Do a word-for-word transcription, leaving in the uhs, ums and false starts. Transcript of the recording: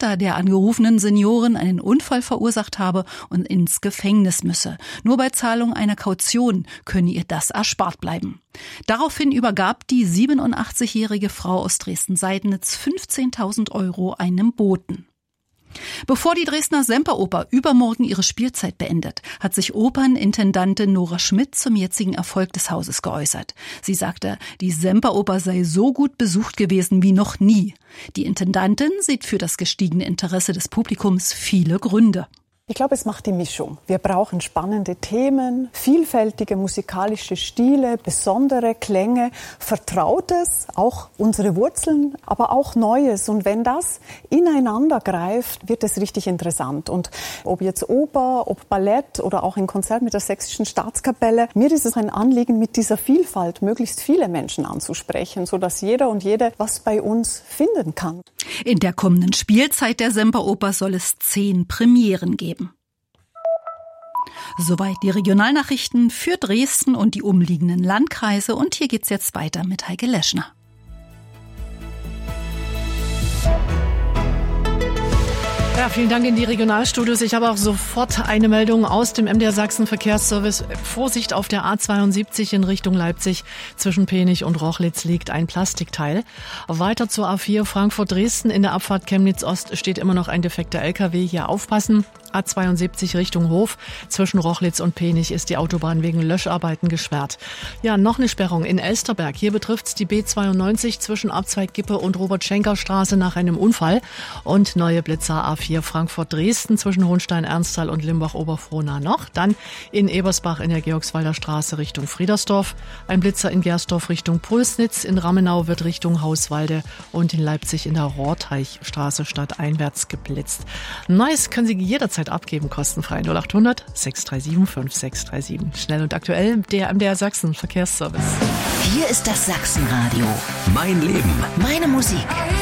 Tochter der angerufenen Seniorin einen Unfall verursacht habe und ins Gefängnis müsse. Nur bei Zahlung einer Kaution könne ihr das erspart bleiben. Daraufhin übergab die siebenundachtzigjährige Frau aus Dresden-Seidnitz fünfzehntausend Euro einem Boten. Bevor die Dresdner Semperoper übermorgen ihre Spielzeit beendet, hat sich Opernintendantin Nora Schmidt zum jetzigen Erfolg des Hauses geäußert. Sie sagte, die Semperoper sei so gut besucht gewesen wie noch nie. Die Intendantin sieht für das gestiegene Interesse des Publikums viele Gründe. Ich glaube, es macht die Mischung. Wir brauchen spannende Themen, vielfältige musikalische Stile, besondere Klänge, Vertrautes, auch unsere Wurzeln, aber auch Neues. Und wenn das ineinander greift, wird es richtig interessant. Und ob jetzt Oper, ob Ballett oder auch ein Konzert mit der Sächsischen Staatskapelle, mir ist es ein Anliegen, mit dieser Vielfalt möglichst viele Menschen anzusprechen, sodass jeder und jede was bei uns finden kann. In der kommenden Spielzeit der Semperoper soll es zehn Premieren geben. Soweit die Regionalnachrichten für Dresden und die umliegenden Landkreise. Und hier geht's jetzt weiter mit Heike Leschner. Ja, vielen Dank in die Regionalstudios. Ich habe auch sofort eine Meldung aus dem M D R Sachsen Verkehrsservice. Vorsicht auf der A zweiundsiebzig in Richtung Leipzig. Zwischen Penich und Rochlitz liegt ein Plastikteil. Weiter zur A vier Frankfurt-Dresden. In der Abfahrt Chemnitz-Ost steht immer noch ein defekter L K W. Hier aufpassen. A zweiundsiebzig Richtung Hof. Zwischen Rochlitz und Penich ist die Autobahn wegen Löscharbeiten gesperrt. Ja, noch eine Sperrung in Elsterberg. Hier betrifft's die B zweiundneunzig zwischen Abzweig Gippe und Robert-Schenker-Straße nach einem Unfall. Und neue Blitzer A vier Frankfurt-Dresden zwischen Hohenstein-Ernsthal und Limbach-Oberfrohna noch. Dann in Ebersbach in der Georgswalder Straße Richtung Friedersdorf. Ein Blitzer in Gersdorf Richtung Pulsnitz. In Ramenau wird Richtung Hauswalde und in Leipzig in der Rorteichstraße stadteinwärts geblitzt. Neues können Sie jederzeit abgeben, kostenfrei null acht hundert sechs drei sieben fünf sechs drei sieben. Schnell und aktuell, der M D R Sachsen Verkehrsservice. Hier ist das Sachsenradio. Mein Leben. Meine Musik.